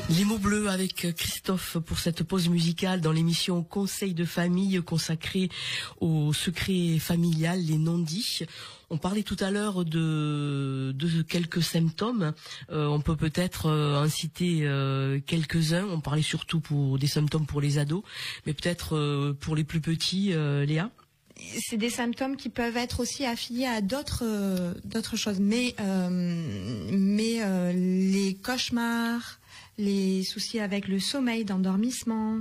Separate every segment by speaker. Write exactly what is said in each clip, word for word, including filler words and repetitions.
Speaker 1: Les mots bleus avec Christophe pour cette pause musicale dans l'émission Conseil de famille consacrée au secret familial, les non-dits. On parlait tout à l'heure de, de quelques symptômes. Euh, on peut peut-être euh, en citer euh, quelques-uns. On parlait surtout pour des symptômes pour les ados, mais peut-être euh, pour les plus petits, euh, Léa.
Speaker 2: C'est des symptômes qui peuvent être aussi affiliés à d'autres euh, d'autres choses, mais euh, mais euh, les cauchemars, les soucis avec le sommeil, d'endormissement,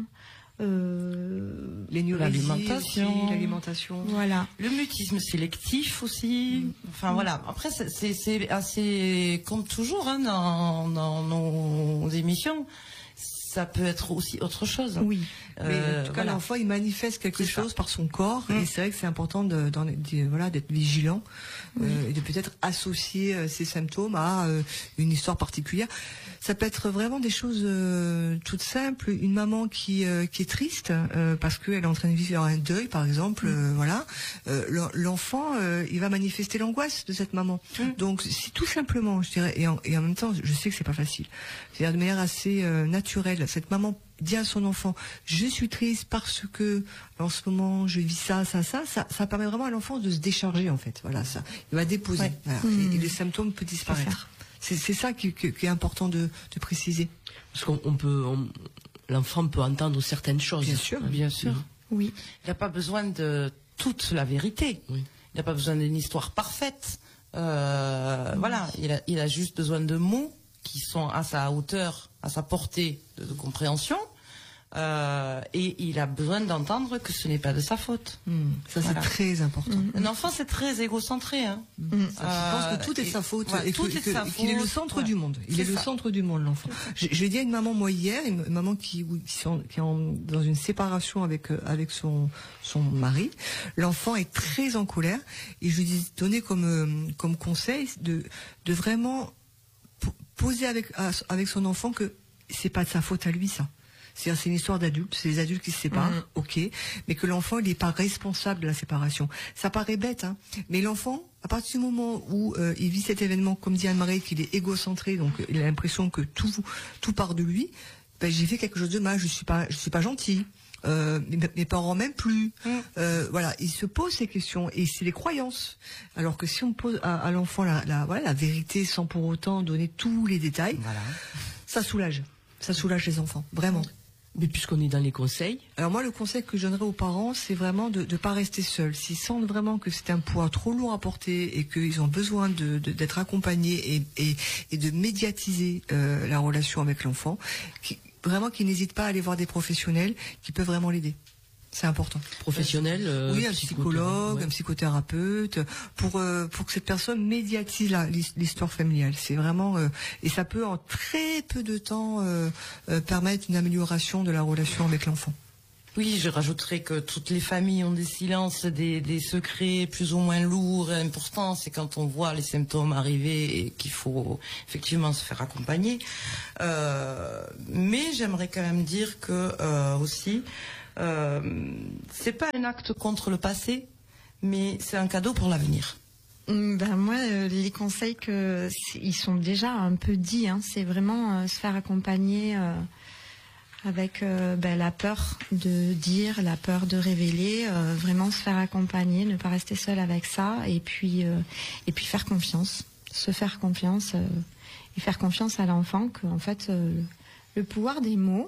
Speaker 2: euh,
Speaker 3: l'alimentation, l'alimentation,
Speaker 2: voilà,
Speaker 3: le mutisme sélectif aussi. Mmh. Enfin mmh. voilà. Après c'est, c'est, c'est assez comme toujours hein, dans, dans nos émissions. Ça peut être aussi autre chose.
Speaker 2: Oui.
Speaker 4: Euh, Mais en tout cas, voilà. L'enfant, il manifeste quelque c'est chose ça. Par son corps, mmh. et c'est vrai que c'est important de, de, de, voilà, d'être vigilant oui. euh, et de peut-être associer euh, ces symptômes à euh, une histoire particulière. Ça peut être vraiment des choses euh, toutes simples. Une maman qui euh, qui est triste euh, parce qu'elle est en train de vivre un deuil, par exemple. Mmh. Euh, voilà. Euh, l'enfant, euh, il va manifester l'angoisse de cette maman. Mmh. Donc, si tout simplement, je dirais, et en, et en même temps, je sais que c'est pas facile. C'est-à-dire de manière assez euh, naturelle. Cette maman dit à son enfant, je suis triste parce que en ce moment je vis ça, ça, ça, ça, ça permet vraiment à l'enfant de se décharger en fait. Voilà, ça, il va déposer, ouais. voilà. mmh. et, et les symptômes peuvent disparaître. C'est, c'est ça qui, qui, qui est important de, de préciser.
Speaker 1: Parce qu'on on peut, on, l'enfant peut entendre certaines choses.
Speaker 4: Bien sûr,
Speaker 3: bien sûr. Mmh.
Speaker 2: Oui.
Speaker 3: Il n'a pas besoin de toute la vérité. Oui. Il n'a pas besoin d'une histoire parfaite. Euh, oui. Voilà, il a, il a juste besoin de mots qui sont à sa hauteur, à sa portée de, de compréhension, euh, et il a besoin d'entendre que ce n'est pas de sa faute.
Speaker 4: Mmh, ça voilà. C'est très important.
Speaker 3: Mmh. Un enfant c'est très égocentré. Hein.
Speaker 4: Mmh. Euh, je pense que tout est de sa faute
Speaker 3: ouais,
Speaker 4: et
Speaker 3: tout
Speaker 4: que,
Speaker 3: est que, sa
Speaker 4: qu'il est le centre
Speaker 3: ouais.
Speaker 4: du monde. Il
Speaker 3: c'est
Speaker 4: est, est le centre du monde, l'enfant. Je, je l'ai dit à une maman moi hier, une maman qui qui, sont, qui est en, dans une séparation avec avec son son mari. L'enfant est très en colère et je lui ai donné comme comme conseil de de vraiment poser avec avec son enfant que c'est pas de sa faute à lui ça. C'est-à-dire c'est une histoire d'adultes, c'est les adultes qui se séparent, mmh. ok, mais que l'enfant il n'est pas responsable de la séparation. Ça paraît bête, hein, mais l'enfant, à partir du moment où euh, il vit cet événement, comme dit Anne-Marie, qu'il est égocentré, donc il a l'impression que tout tout part de lui, ben j'ai fait quelque chose de mal, je suis pas je suis pas gentil. Euh, mes, mes parents m'aiment plus. Mmh. Euh, voilà, il se pose ces questions et c'est les croyances. Alors que si on pose à, à l'enfant la, la, voilà, la vérité sans pour autant donner tous les détails, voilà. ça soulage. Ça soulage les enfants, vraiment.
Speaker 1: Mais puisqu'on est dans les conseils.
Speaker 4: Alors moi, le conseil que je donnerais aux parents, c'est vraiment de ne pas rester seuls. S'ils sentent vraiment que c'est un poids trop lourd à porter et qu'ils ont besoin de, de, d'être accompagnés et, et, et de médiatiser euh, la relation avec l'enfant, qui, vraiment qu'ils n'hésitent pas à aller voir des professionnels qui peuvent vraiment l'aider. C'est important.
Speaker 1: Professionnel, euh,
Speaker 4: oui, un psychologue, ouais. un psychothérapeute, pour euh, pour que cette personne médiatise la, l'histoire familiale. C'est vraiment euh, et ça peut en très peu de temps euh, euh, permettre une amélioration de la relation avec l'enfant.
Speaker 3: Oui, je rajouterais que toutes les familles ont des silences, des, des secrets plus ou moins lourds et importants. C'est quand on voit les symptômes arriver et qu'il faut effectivement se faire accompagner. Euh, mais j'aimerais quand même dire que euh, aussi, euh, c'est pas un acte contre le passé, mais c'est un cadeau pour l'avenir.
Speaker 2: Ben moi, euh, les conseils que ils sont déjà un peu dits. Hein, c'est vraiment euh, se faire accompagner. Euh, avec euh, ben, la peur de dire, la peur de révéler, euh, vraiment se faire accompagner, ne pas rester seul avec ça, et puis euh, et puis faire confiance, se faire confiance euh, et faire confiance à l'enfant que en fait euh, le pouvoir des mots,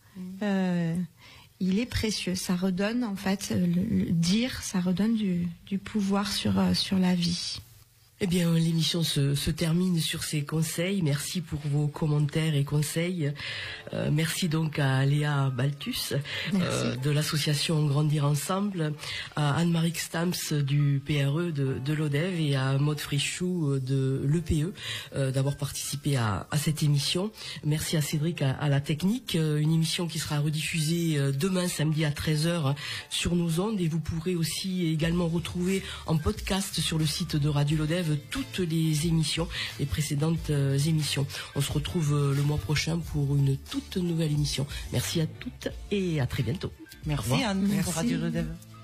Speaker 2: euh, il est précieux. Ça redonne en fait le, le dire, ça redonne du, du pouvoir sur euh, sur la vie.
Speaker 1: Eh bien, l'émission se, se termine sur ces conseils. Merci pour vos commentaires et conseils. Euh, merci donc à Léa Balthus euh, de l'association Grandir Ensemble, à Anne-Marie Stams du P R E de, de l'O D E V et à Maude Frichou de l'E P E euh, d'avoir participé à, à cette émission. Merci à Cédric à, à la technique. Euh, une émission qui sera rediffusée euh, demain samedi à treize heures sur nos ondes, et vous pourrez aussi également retrouver en podcast sur le site de Radio l'O D E V toutes les émissions, les précédentes euh, émissions. On se retrouve euh, le mois prochain pour une toute nouvelle émission. Merci à toutes et à très bientôt.
Speaker 3: Merci Anne pour Radio l'O D E V.